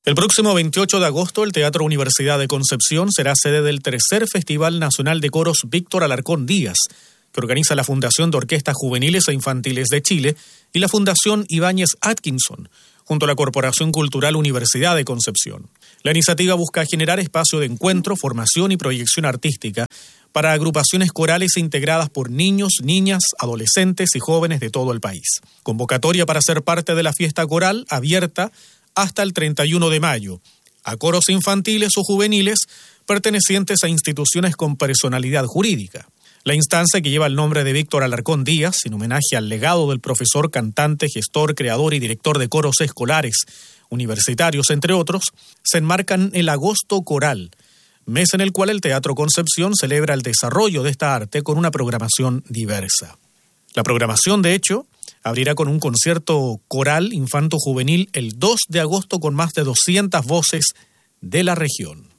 El próximo 28 de agosto, el Teatro Universidad de Concepción será sede del tercer Festival Nacional de Coros Víctor Alarcón Díaz, que organiza la Fundación de Orquestas Juveniles e Infantiles de Chile y la Fundación Ibáñez Atkinson, junto a la Corporación Cultural Universidad de Concepción. La iniciativa busca generar espacio de encuentro, formación y proyección artística para agrupaciones corales integradas por niños, niñas, adolescentes y jóvenes de todo el país. Convocatoria para ser parte de la fiesta coral abierta hasta el 31 de mayo, a coros infantiles o juveniles pertenecientes a instituciones con personalidad jurídica. La instancia, que lleva el nombre de Víctor Alarcón Díaz, en homenaje al legado del profesor, cantante, gestor, creador y director de coros escolares, universitarios, entre otros, se enmarca en el Agosto Coral, mes en el cual el Teatro Concepción celebra el desarrollo de esta arte con una programación diversa. La programación, de hecho, abrirá con un concierto coral infanto-juvenil el 2 de agosto con más de 200 voces de la región.